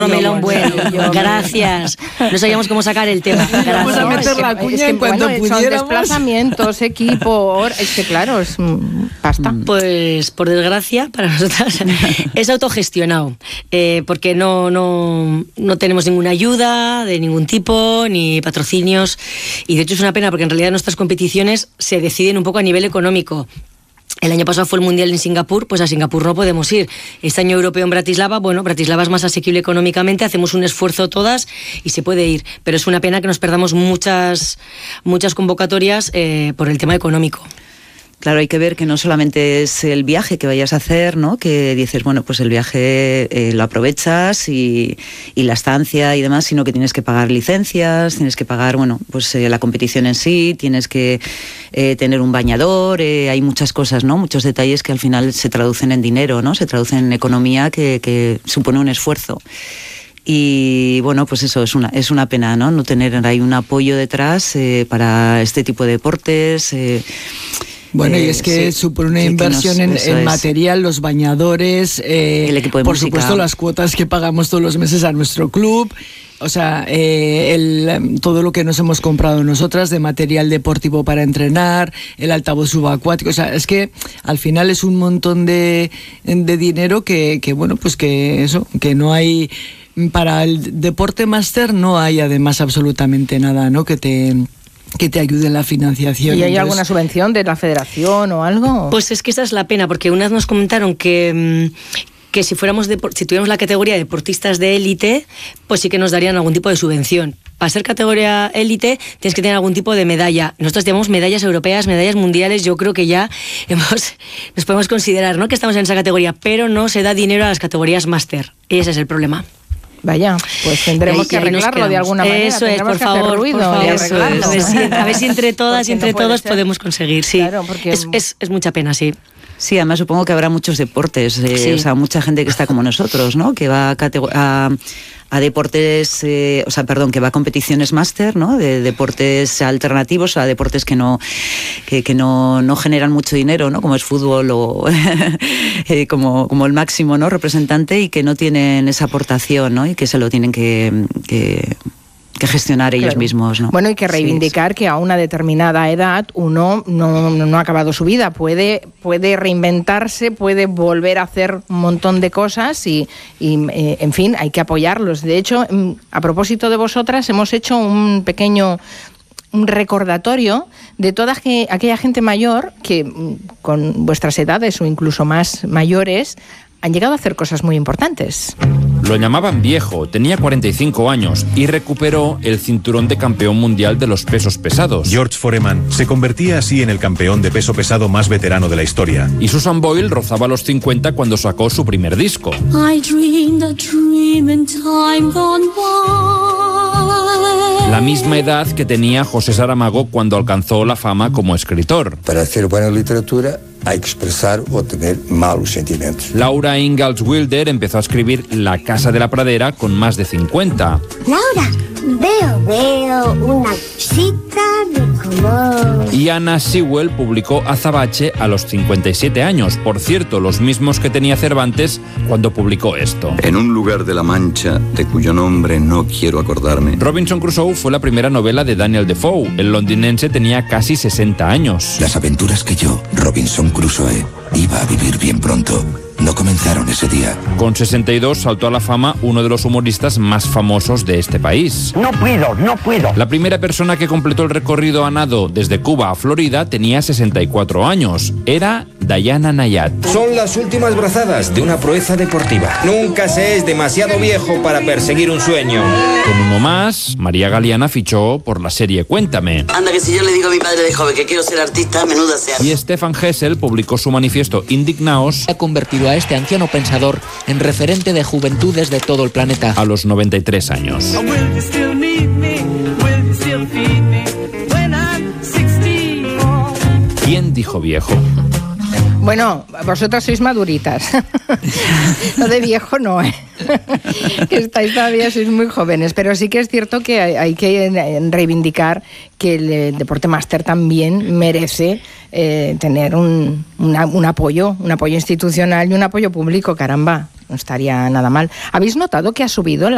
Melón bueno, gracias. No sabíamos cómo sacar el tema. Vamos a meter la cuña en cuanto pudiéramos. Son desplazamientos, equipo, es que claro, es pasta. Pues por desgracia para nosotras es autogestionado, porque no tenemos ninguna ayuda de ningún tipo, ni patrocinios, y de hecho es una pena porque en realidad nuestras competiciones se deciden un poco a nivel económico. El año pasado fue el Mundial en Singapur, pues a Singapur no podemos ir. Este año europeo en Bratislava, bueno, Bratislava es más asequible económicamente, hacemos un esfuerzo todas y se puede ir. Pero es una pena que nos perdamos muchas convocatorias por el tema económico. Claro, hay que ver que no solamente es el viaje que vayas a hacer, ¿no? Que dices, bueno, pues el viaje lo aprovechas y la estancia y demás, sino que tienes que pagar licencias, tienes que pagar, bueno, pues la competición en sí, tienes que tener un bañador, hay muchas cosas, ¿no? Muchos detalles que al final se traducen en dinero, ¿no? Se traducen en economía que supone un esfuerzo. Y bueno, pues eso es una pena, ¿no? No tener ahí un apoyo detrás para este tipo de deportes. Bueno, y es que supone una inversión en material, los bañadores, el equipo de por música. supuesto las cuotas que pagamos todos los meses a nuestro club, o sea, todo lo que nos hemos comprado nosotras de material deportivo para entrenar, el altavoz subacuático, o sea, es que al final es un montón de dinero que bueno, pues que no hay, para el deporte máster no hay además absolutamente nada, ¿no? Que te ayude en la financiación. ¿Y hay alguna subvención de la federación o algo? Pues es que esa es la pena, porque una vez nos comentaron que si tuviéramos la categoría de deportistas de élite, pues sí que nos darían algún tipo de subvención. Para ser categoría élite tienes que tener algún tipo de medalla. Nosotros tenemos medallas europeas, medallas mundiales, yo creo que ya nos podemos considerar, ¿no?, que estamos en esa categoría, pero no se da dinero a las categorías máster. Ese es el problema. Vaya, pues tendremos que arreglarlo de alguna manera. Eso es, por favor, a ver si entre todas y entre todos podemos conseguir, sí. Claro, porque es mucha pena, sí. Sí, además supongo que habrá muchos deportes, sí. O sea, mucha gente que está como nosotros, ¿no? Que va a deportes, que va a competiciones máster, ¿no? De deportes alternativos, a deportes que no generan mucho dinero, ¿no? Como es fútbol o como el máximo, ¿no?, representante, y que no tienen esa aportación, ¿no? Y que se lo tienen que gestionar ellos mismos, ¿no? Bueno, hay que reivindicar que a una determinada edad uno no ha acabado su vida, puede reinventarse, puede volver a hacer un montón de cosas y en fin, hay que apoyarlos. De hecho, a propósito de vosotras, hemos hecho un recordatorio de toda aquella gente mayor que con vuestras edades o incluso más mayores han llegado a hacer cosas muy importantes. Lo llamaban viejo, tenía 45 años y recuperó el cinturón de campeón mundial de los pesos pesados. George Foreman se convertía así en el campeón de peso pesado más veterano de la historia. Y Susan Boyle rozaba los 50 cuando sacó su primer disco. I dreamed a dream in time gone by. La misma edad que tenía José Saramago cuando alcanzó la fama como escritor. Para hacer buena literatura hay que expresar o tener malos sentimientos. Laura Ingalls Wilder empezó a escribir La Casa de la Pradera con más de 50. Laura, veo una cita de color. Y Anna Sewell publicó Azabache a los 57 años. Por cierto, los mismos que tenía Cervantes cuando publicó esto. En un lugar de la Mancha, de cuyo nombre no quiero acordarme. Robinson Crusoe fue la primera novela de Daniel Defoe. El londinense tenía casi 60 años. Las aventuras que yo, Robinson Crusoe, iba a vivir bien pronto, no comenzaron ese día. Con 62 saltó a la fama uno de los humoristas más famosos de este país. No puedo. La primera persona que completó el recorrido a nado desde Cuba a Florida tenía 64 años. Era Diana Nayat. Son las últimas brazadas de una proeza deportiva. Nunca se es demasiado viejo para perseguir un sueño. Con uno más, María Galeana fichó por la serie Cuéntame. Anda, que si yo le digo a mi padre de joven que quiero ser artista, menuda sea. Y Stefan Hessel publicó su manifiesto Indignaos. Ha convertido a este anciano pensador en referente de juventudes de todo el planeta. A los 93 años. ¿Quién dijo viejo? Bueno, vosotras sois maduritas. Lo de viejo no, que estáis todavía, sois muy jóvenes, pero sí que es cierto que hay que reivindicar que el deporte máster también merece tener un apoyo institucional y un apoyo público, caramba, no estaría nada mal. ¿Habéis notado que ha subido